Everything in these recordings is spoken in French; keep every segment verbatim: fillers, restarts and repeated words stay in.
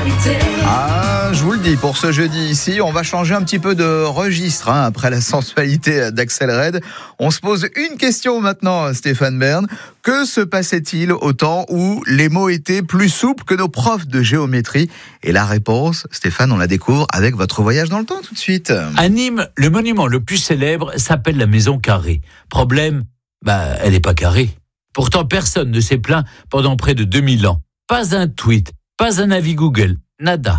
Ah, je vous le dis, pour ce jeudi ici, on va changer un petit peu de registre hein, après la sensualité d'Axel Red. On se pose une question maintenant, Stéphane Bern. Que se passait-il au temps où les mots étaient plus souples que nos profs de géométrie? Et la réponse, Stéphane, on la découvre avec votre voyage dans le temps tout de suite. À Nîmes, le monument le plus célèbre s'appelle la Maison Carrée. Problème, bah, elle n'est pas carrée. Pourtant, personne ne s'est plaint pendant près de deux mille ans. Pas un tweet, pas un avis Google, nada.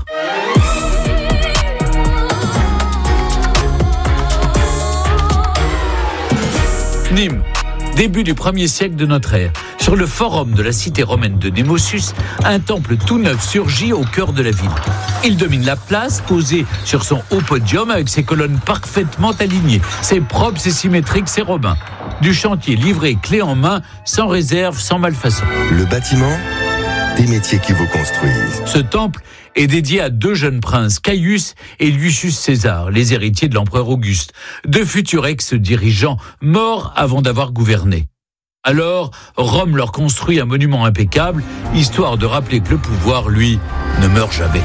Nîmes, début du premier siècle de notre ère. Sur le forum de la cité romaine de Némosus, un temple tout neuf surgit au cœur de la ville. Il domine la place, posé sur son haut podium avec ses colonnes parfaitement alignées. C'est propre, c'est symétrique, c'est romain. Du chantier livré clé en main, sans réserve, sans malfaçon. Le bâtiment, des métiers qui vous construisent. Ce temple est dédié à deux jeunes princes, Caius et Lucius César, les héritiers de l'empereur Auguste, deux futurs ex-dirigeants morts avant d'avoir gouverné. Alors, Rome leur construit un monument impeccable, histoire de rappeler que le pouvoir, lui, ne meurt jamais.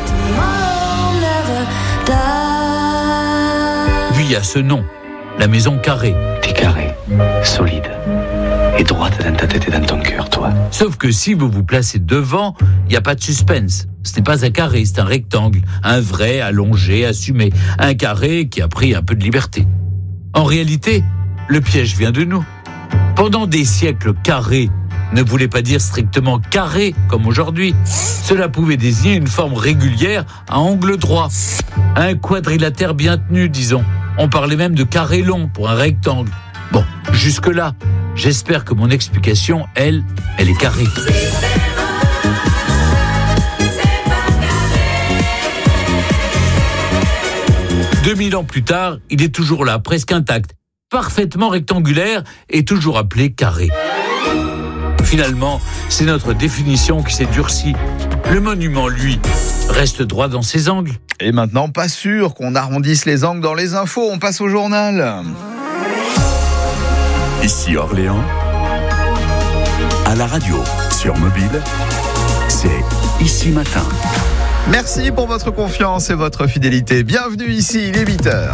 Puis il y a ce nom, la Maison Carrée. T'es carré, solide, et droite dans ta tête et dans ton cœur, toi. Sauf que si vous vous placez devant, il n'y a pas de suspense. Ce n'est pas un carré, c'est un rectangle, un vrai, allongé, assumé. Un carré qui a pris un peu de liberté. En réalité, le piège vient de nous. Pendant des siècles, carré ne voulait pas dire strictement carré comme aujourd'hui. Cela pouvait désigner une forme régulière à angle droit. Un quadrilatère bien tenu, disons. On parlait même de carré long pour un rectangle. Bon, jusque-là, j'espère que mon explication, elle, elle est carrée. deux mille ans plus tard, il est toujours là, presque intact, parfaitement rectangulaire et toujours appelé carré. Finalement, c'est notre définition qui s'est durcie. Le monument, lui, reste droit dans ses angles. Et maintenant, pas sûr qu'on arrondisse les angles dans les infos, on passe au journal. Ici Orléans, à la radio, sur mobile, c'est Ici Matin. Merci pour votre confiance et votre fidélité. Bienvenue ici, il est huit heures.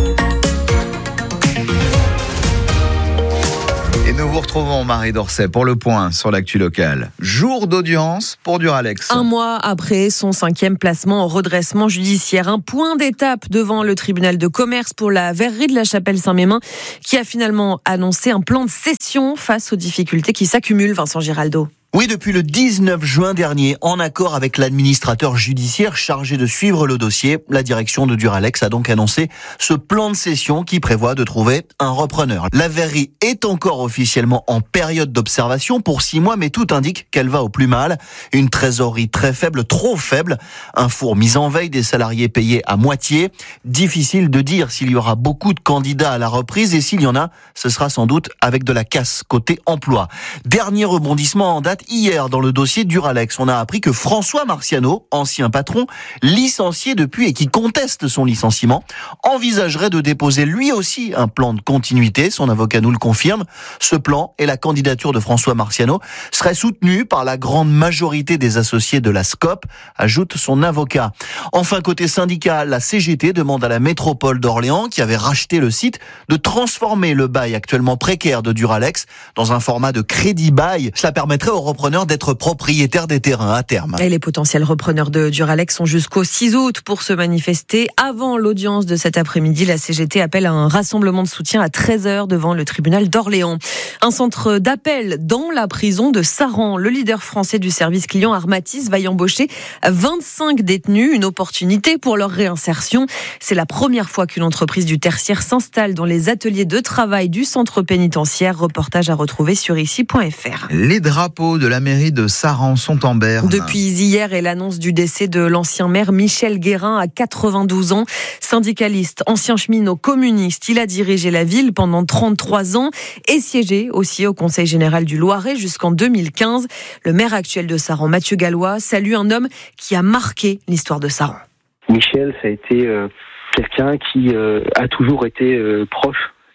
Et nous vous retrouvons, Marie Dorset, pour le point sur l'actu locale. Jour d'audience pour Duralex. Un mois après son cinquième placement en redressement judiciaire, un point d'étape devant le tribunal de commerce pour la verrerie de la Chapelle-Saint-Mémin, qui a finalement annoncé un plan de cession face aux difficultés qui s'accumulent, Vincent Giraldo. Oui, depuis le dix-neuf juin dernier, en accord avec l'administrateur judiciaire chargé de suivre le dossier, la direction de Duralex a donc annoncé ce plan de cession qui prévoit de trouver un repreneur. La verrerie est encore officiellement en période d'observation pour six mois, mais tout indique qu'elle va au plus mal. Une trésorerie très faible, trop faible, un four mis en veille, des salariés payés à moitié. Difficile de dire s'il y aura beaucoup de candidats à la reprise, et s'il y en a, ce sera sans doute avec de la casse côté emploi. Dernier rebondissement en date, hier, dans le dossier Duralex, on a appris que François Marciano, ancien patron, licencié depuis et qui conteste son licenciement, envisagerait de déposer lui aussi un plan de continuité. Son avocat nous le confirme. Ce plan et la candidature de François Marciano seraient soutenus par la grande majorité des associés de la SCOP, ajoute son avocat. Enfin, côté syndicat, la C G T demande à la métropole d'Orléans, qui avait racheté le site, de transformer le bail actuellement précaire de Duralex dans un format de crédit bail. Cela permettrait aux repreneurs d'être propriétaires des terrains à terme. Et les potentiels repreneurs de Duralex sont jusqu'au six août pour se manifester. Avant l'audience de cet après-midi, la C G T appelle à un rassemblement de soutien à treize heures devant le tribunal d'Orléans. Un centre d'appel dans la prison de Saran. Le leader français du service client Armatis va y embaucher vingt-cinq détenus, une opportunité pour leur réinsertion. C'est la première fois qu'une entreprise du tertiaire s'installe dans les ateliers de travail du centre pénitentiaire. Reportage à retrouver sur ici point f r. Les drapeaux de la mairie de Saran sont en berne. Depuis hier et l'annonce du décès de l'ancien maire Michel Guérin à quatre-vingt-douze ans. Syndicaliste, ancien cheminot communiste, il a dirigé la ville pendant trente-trois ans et siégé aussi au Conseil général du Loiret jusqu'en deux mille quinze. Le maire actuel de Saran, Mathieu Gallois, salue un homme qui a marqué l'histoire de Saran. Michel, ça a été euh, quelqu'un qui euh, a toujours été euh, proche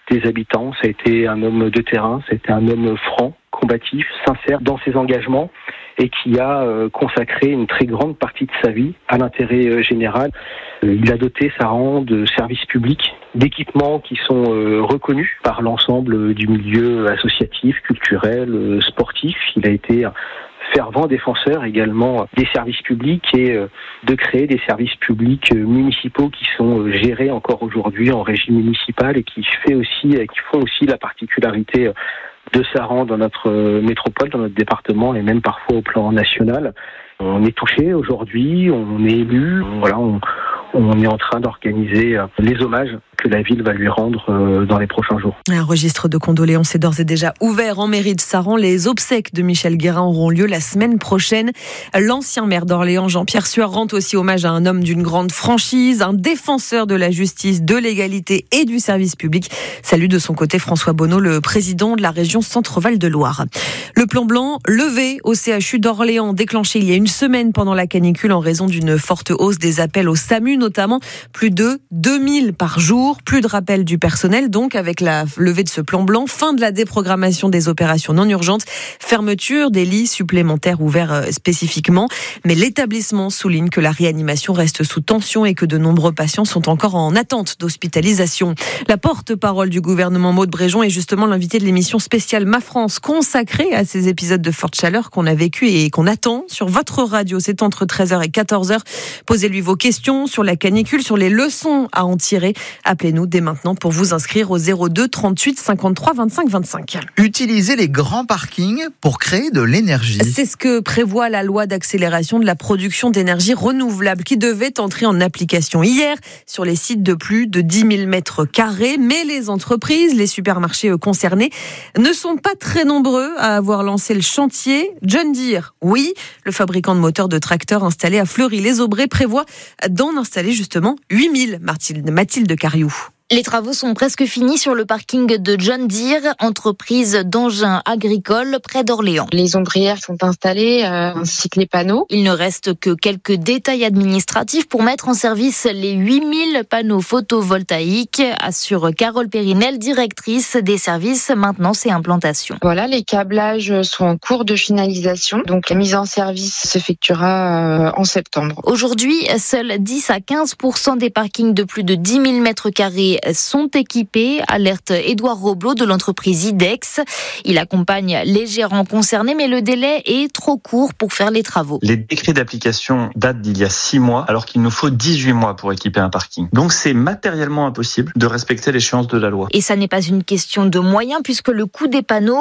des habitants. Ça a été un homme de terrain, ça a été un homme franc, combatif, sincère dans ses engagements et qui a euh, consacré une très grande partie de sa vie à l'intérêt euh, général. Euh, il a doté Saran de services publics, d'équipements qui sont euh, reconnus par l'ensemble du milieu associatif, culturel, euh, sportif. Il a été fervent défenseur également des services publics et euh, de créer des services publics euh, municipaux qui sont euh, gérés encore aujourd'hui en régie municipale et qui fait aussi, euh, qui font aussi la particularité euh, de Saran dans notre métropole, dans notre département et même parfois au plan national. On est touché aujourd'hui, on est élu, voilà, on, on est en train d'organiser les hommages que la ville va lui rendre dans les prochains jours. Un registre de condoléances est d'ores et déjà ouvert en mairie de Saran. Les obsèques de Michel Guérin auront lieu la semaine prochaine. L'ancien maire d'Orléans, Jean-Pierre Sueur, rend aussi hommage à un homme d'une grande franchise, un défenseur de la justice, de l'égalité et du service public. Salue de son côté François Bonneau, le président de la région Centre-Val de Loire. Le plan blanc levé au C H U d'Orléans, déclenché il y a une semaine pendant la canicule en raison d'une forte hausse des appels au SAMU, notamment plus de deux mille par jour. Plus de rappel du personnel, donc, avec la levée de ce plan blanc. Fin de la déprogrammation des opérations non urgentes. Fermeture des lits supplémentaires ouverts spécifiquement. Mais l'établissement souligne que la réanimation reste sous tension et que de nombreux patients sont encore en attente d'hospitalisation. La porte-parole du gouvernement, Maud Bréjon, est justement l'invité de l'émission spéciale Ma France, consacrée à ces épisodes de forte chaleur qu'on a vécu et qu'on attend sur votre radio. C'est entre treize heures et quatorze heures. Posez-lui vos questions sur la canicule, sur les leçons à en tirer. Appelez-nous dès maintenant pour vous inscrire au zéro deux trente-huit cinquante-trois vingt-cinq vingt-cinq. Utilisez les grands parkings pour créer de l'énergie. C'est ce que prévoit la loi d'accélération de la production d'énergie renouvelable qui devait entrer en application hier sur les sites de plus de dix mille mètres carrés. Mais les entreprises, les supermarchés concernés ne sont pas très nombreux à avoir lancé le chantier. John Deere, oui, le fabricant de moteurs de tracteurs installé à Fleury-les-Aubrais prévoit d'en installer justement huit mille. Mathilde, Mathilde Cariou. Les travaux sont presque finis sur le parking de John Deere, entreprise d'engins agricoles près d'Orléans. Les ombrières sont installées, euh, ainsi que les panneaux. Il ne reste que quelques détails administratifs pour mettre en service les huit mille panneaux photovoltaïques, assure Carole Périnel, directrice des services maintenance et implantation. Voilà, les câblages sont en cours de finalisation, donc la mise en service s'effectuera euh, en septembre. Aujourd'hui, seuls dix à quinze pour cent des parkings de plus de dix mille mètres carrés sont équipés, alerte Édouard Roblot de l'entreprise IDEX. Il accompagne les gérants concernés, mais le délai est trop court pour faire les travaux. Les décrets d'application datent d'il y a six mois, alors qu'il nous faut dix-huit mois pour équiper un parking. Donc c'est matériellement impossible de respecter l'échéance de la loi. Et ça n'est pas une question de moyens, puisque le coût des panneaux